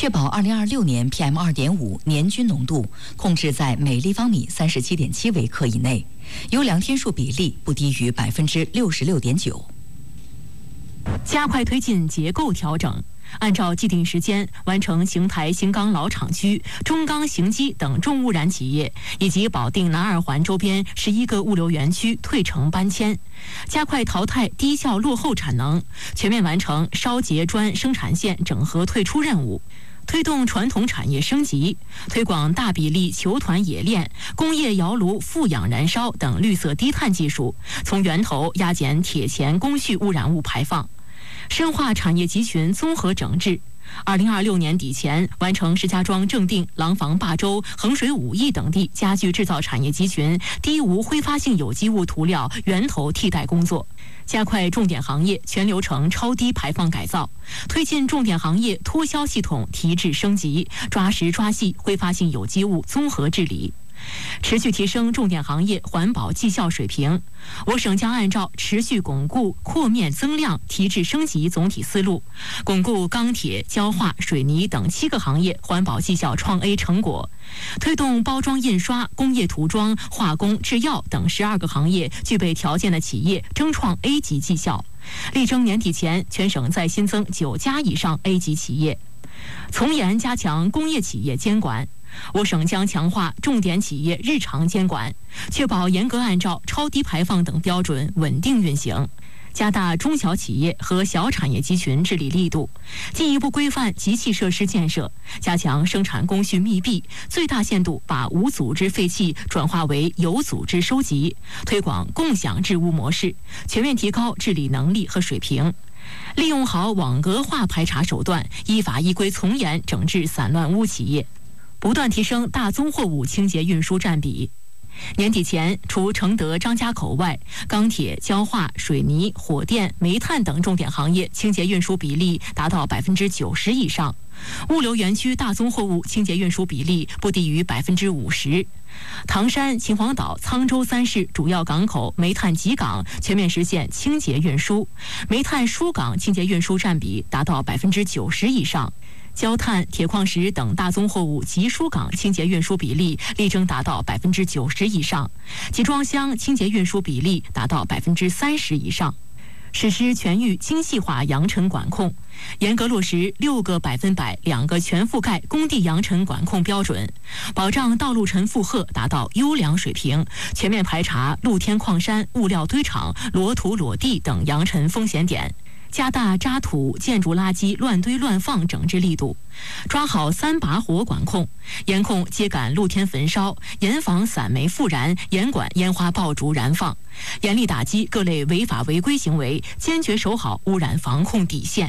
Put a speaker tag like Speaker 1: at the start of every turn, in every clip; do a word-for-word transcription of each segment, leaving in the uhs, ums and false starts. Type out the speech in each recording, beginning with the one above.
Speaker 1: 确保二零二六年 P M 二点五 年均浓度控制在每立方米三十七点七微克以内，优良天数比例不低于百分之六十六点九。
Speaker 2: 加快推进结构调整。按照既定时间完成邢台新钢老厂区、中钢邢基等重污染企业以及保定南二环周边十一个物流园区退城搬迁，加快淘汰低效落后产能，全面完成烧结砖生产线整合退出任务。推动传统产业升级，推广大比例球团冶炼、工业窑炉负氧燃烧等绿色低碳技术，从源头压减铁钳工序污染物排放。深化产业集群综合整治，二零二六年底前完成石家庄正定、廊坊坝州、衡水武义等地家具制造产业集群低无挥发性有机物涂料源头替代工作，加快重点行业全流程超低排放改造，推进重点行业脱销系统提质升级，抓实抓细挥发性有机物综合治理。持续提升重点行业环保绩效水平，我省将按照持续巩固扩面增量提质升级总体思路，巩固钢铁、焦化、水泥等七个行业环保绩效创 A 成果，推动包装印刷、工业涂装、化工、制药等十二个行业具备条件的企业争创 A 级绩效，力争年底前全省再新增九家以上 A 级企业。从严加强工业企业监管，我省将强化重点企业日常监管，确保严格按照超低排放等标准稳定运行，加大中小企业和小产业集群治理力度，进一步规范集气设施建设，加强生产工序密闭，最大限度把无组织废气转化为有组织收集，推广共享治污模式，全面提高治理能力和水平。利用好网格化排查手段，依法依规从严整治散乱污企业，不断提升大宗货物清洁运输占比。年底前，除承德、张家口外，钢铁、焦化、水泥、火电、煤炭等重点行业清洁运输比例达到百分之九十以上，物流园区大宗货物清洁运输比例不低于百分之五十。唐山、秦皇岛、沧州三市主要港口煤炭集港全面实现清洁运输，煤炭输港清洁运输占比达到百分之九十以上。焦炭、铁矿石等大宗货物集输港清洁运输比例力争达到百分之九十以上，集装箱清洁运输比例达到百分之三十以上。实施全域精细化扬尘管控，严格落实六个百分百、两个全覆盖工地扬尘管控标准，保障道路尘负荷达到优良水平，全面排查露天矿山、物料堆场、裸土裸地等扬尘风险点。加大渣土、建筑垃圾乱堆乱放整治力度，抓好三把火管控，严控秸秆露天焚烧，严防散煤复燃，严管烟花爆竹燃放，严厉打击各类违法违规行为，坚决守好污染防控底线。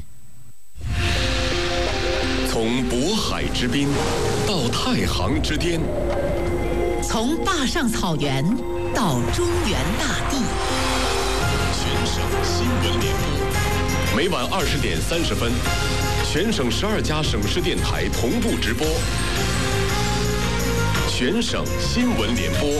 Speaker 3: 从渤海之滨到太行之巅，
Speaker 4: 从坝上草原到中原大地，
Speaker 3: 全省新闻联播。每晚二十点三十分，全省十二家省市电台同步直播。全省新闻联播。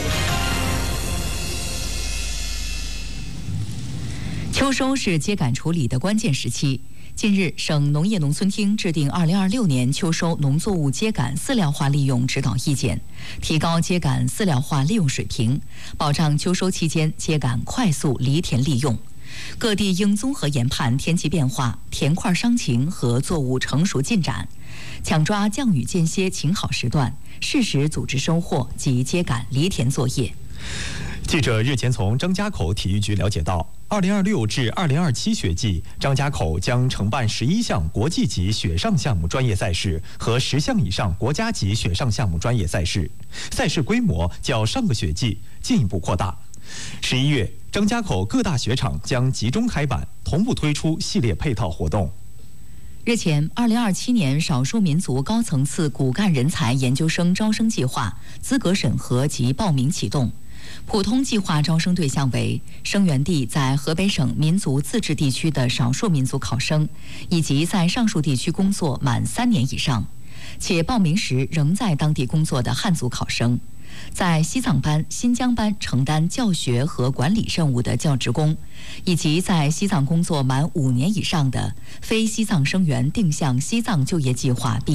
Speaker 1: 秋收是秸秆处理的关键时期。近日，省农业农村厅制定二零二六年秋收农作物秸秆饲料化利用指导意见，提高秸秆饲料化利用水平，保障秋收期间秸秆快速犁田利用。各地应综合研判天气变化、田块伤情和作物成熟进展，抢抓降雨间歇晴好时段，适时组织收获及秸秆犁田作业。
Speaker 5: 记者日前从张家口体育局了解到，二零二六至二零二七学季，张家口将承办十一项国际级雪上项目专业赛事和十项以上国家级雪上项目专业赛事，赛事规模较上个雪季进一步扩大。十一月，张家口各大雪场将集中开办，同步推出系列配套活动。
Speaker 1: 日前，二零二七年少数民族高层次骨干人才研究生招生计划资格审核及报名启动。普通计划招生对象为生源地在河北省民族自治地区的少数民族考生，以及在上述地区工作满三年以上，且报名时仍在当地工作的汉族考生。在西藏班、新疆班承担教学和管理任务的教职工，以及在西藏工作满五年以上的非西藏生源定向西藏就业计划毕